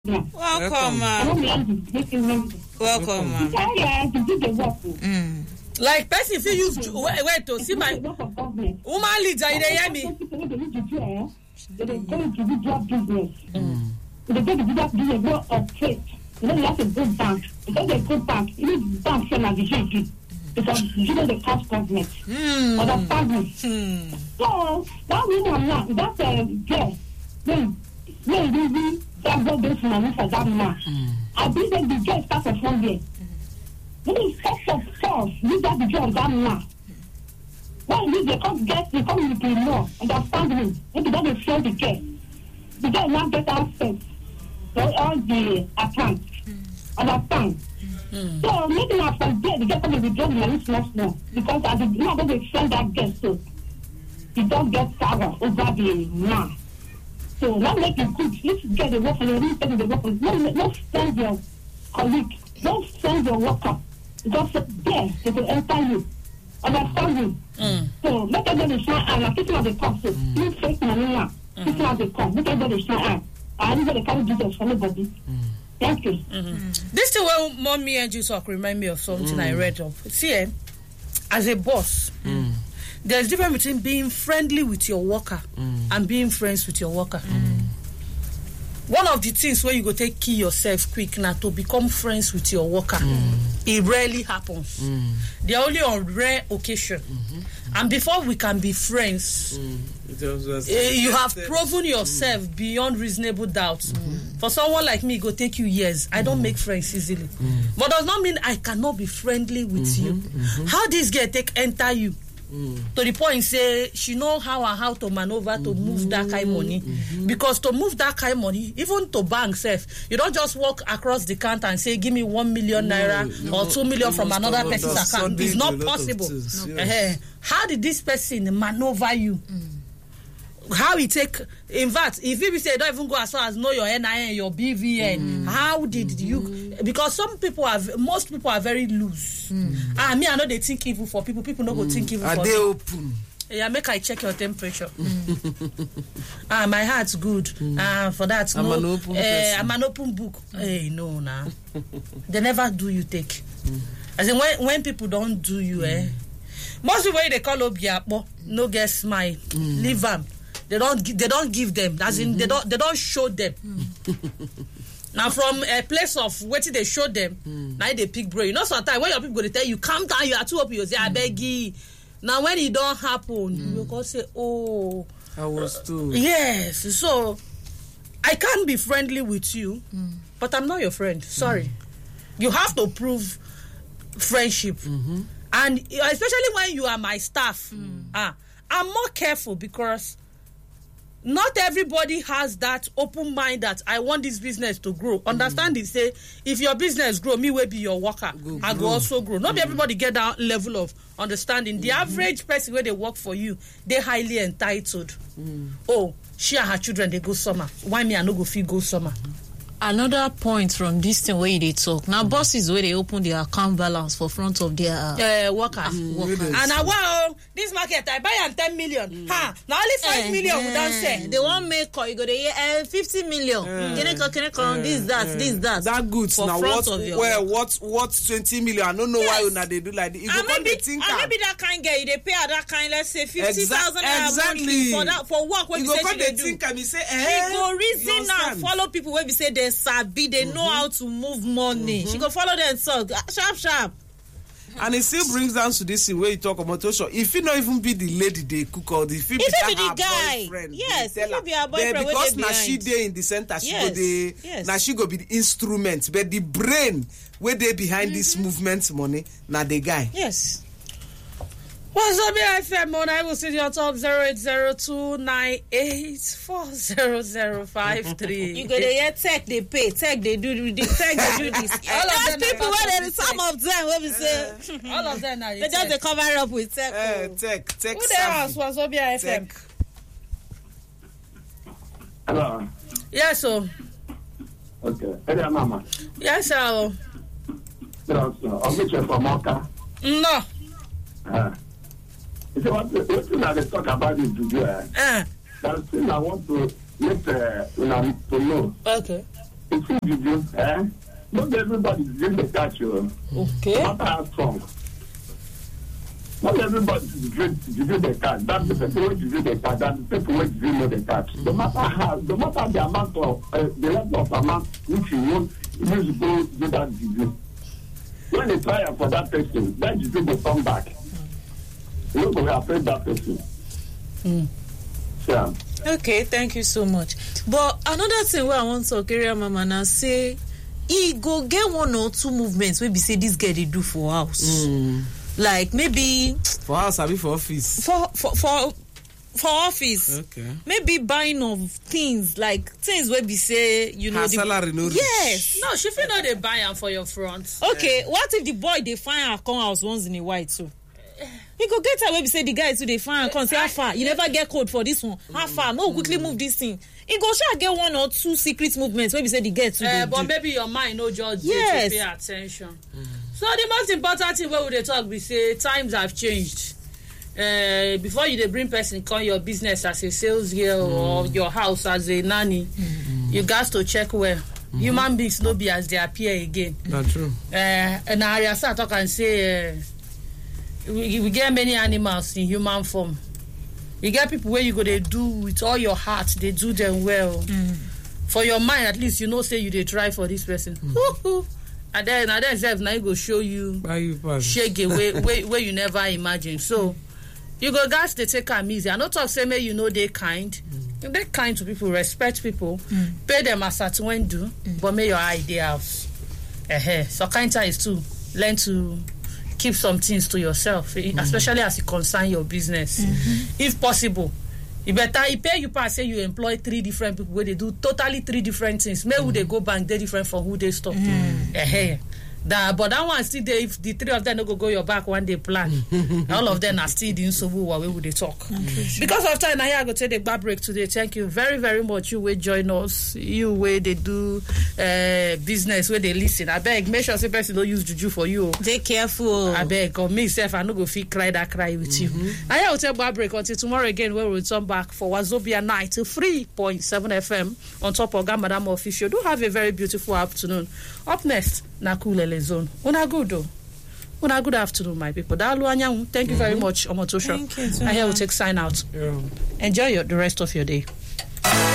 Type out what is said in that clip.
Welcome, welcome. Like person if you use wait to see my woman leader, you hear me? They go individual business. They go individual business, go operate. You know, you have to go bank. Because they go bank, even bank can negotiate it. Because you know the cash government. Understand me? So, that woman now, that's a girl. When really that go those money for that man. I believe that the girl starts from somewhere. When he starts of force, you got the girl of that man. When you come with the law, understand me? Maybe that they show the girl. The girl now get access to all the accounts. Understand? So maybe not from there, the girl come with the job money small. Because I did not go to send that girl so you don't get power over the man. So not make it good. If you get the work for you, you take the work for you. Don't send your colleague. Don't send your worker. Just there, they will enter you. Understand me? So let everybody shine eye. Like people have the come. So you fake money now. People have the come. Let everybody shine eye. I didn't get the carry Jesus for nobody. Thank you. This is where mommy and you talk remind me of something I read of. See, as a boss, there's difference between being friendly with your worker and being friends with your worker. One of the things where you go take key yourself quick now to become friends with your worker. It rarely happens. They're only on rare occasion. And before we can be friends, you have proven yourself beyond reasonable doubt. For someone like me, it go take you years. I don't make friends easily. But does not mean I cannot be friendly with you. How this girl take enter you? To the point say she know how to maneuver to move that kind of money. Because to move that kind of money, even to bank self, you don't just walk across the counter and say give me 1 million naira or 2 million from another person's account. It's not possible. How did this person maneuver you? How he take, in fact, if you say don't even go as far as know your NIN and your BVN, how did you? Because most people are very loose. Me, I know they think evil for people. People don't go think evil for me. Are they open? Yeah, make I check your temperature. My heart's good. For that, no, I'm an open book. Hey, no, nah. They never do you take. As in when people don't do you, most people they call up Yapo, no get smile, leave them. They don't give them. As in they don't show them. Now from a place of waiting they show them, now they pick brain. You know sometimes when your people go to tell you, calm down, you are too open, you say, I beg you. Now when it don't happen, you go say, oh, I was too. Yes. So I can't be friendly with you, but I'm not your friend. Sorry. You have to prove friendship. And especially when you are my staff, I'm more careful because not everybody has that open mind that I want this business to grow. Understand it? Say, if your business grow, me will be your worker. I go also grow. Not everybody get that level of understanding. The average person where they work for you, they're highly entitled. Oh, she and her children, they go summer. Why me, I no go feel go summer? Another point from this thing where they talk. Now, bosses where they open their account balance for front of their workers. And wow, this market, I buy on 10 million. Now only 5 million we don't say. They won't make call. You go to 50 million. Can you this, that. That goods for now front of your what 20 million? I don't know why they do like this. And maybe that kind girl, they pay that kind, let's say 50,000 exactly for work. When you say they think and say, she go reason now follow people when we say they sabi, they know how to move money. She go follow them so sharp. And it still brings down to this way you talk about Tosho. If you not even be the lady they cook or if you be the guy, boyfriend, yes, if you be a boyfriend, because now she there in the center, she go now she go be the instrument, but the brain where they behind this movement money, now the guy. Yes. What's up, FM? I will see your top 080298400053. You go there, tech they pay, tech they do this. All of them people where there some of them where we say all of them are they just they cover up with tech. Tech. Who the house was up here, FM? Hello. Yes, sir. Okay. Hello, Mama. Yes, sir. I'll meet you from Mocha. No. You see what thing I talk about this video? That's thing I want to let to know. Okay. It's juju, eh? Not everybody drink the catch, Okay. no matter how strong. Not everybody drink the catch. That's the people who drink the catch. That's the people who drink the catch. No matter the amount of the level of amount which you want, you need to go do that juju. When they try for that person, that juju will come back. You don't go afraid that person. Yeah. Okay, thank you so much. But another thing where I want to carry Mama now say, he go get one or two movements where be say this girl they do for house. Like maybe for house, I be for office. For office. Okay. Maybe buying of things like things where be say her salary no reach. Yes. No, she feel not they buy am for your front. Okay, what if the boy they find her come house once in a while too? He go get her where be say the guy too they find and come say how far you never get code for this one. How far? No, quickly move this thing. He go sure get one or two secret movements where be say the girl too but do. maybe your mind no just Yes. to pay attention. So the most important thing where we dey talk be say times have changed. Before you dey bring person come your business as a sales girl or your house as a nanny, you got to check well. Human beings no be as they appear again. That's true. And I start talk and say we get many animals in human form. You get people where you go they do with all your heart, they do them well. For your mind at least you know say you dey try for this person. And then self now you go show you shake where you never imagine. So you go guys they take am easy. I no talk say make you know they kind. They kind to people, respect people, pay them as at when do, but make your idea out. So kind is to learn to keep some things to yourself, especially as it concern your business. If possible, you better you pay you pass say you employ 3 different people where they do totally 3 different things. Maybe who they go bank, they different from who they stop. But that one still there. If the 3 of them no go your back one day plan, all of them are still in so where would they talk? Because of time, I go take the bar break today. Thank you very, very much. You will join us. You where they do business where they listen. I beg, make sure say person don't use juju for you. Take careful. I beg, or me self, I no go feel cry with you. I will take bar break until tomorrow again. Where we'll return back for Wazobia night to 3.7 FM on top of Madam Official. Do have a very beautiful afternoon. Up next, Nakulele Zone. Una good afternoon, my people. Thank you very much, Omotosho. Thank you. I will take sign out. Enjoy the rest of your day.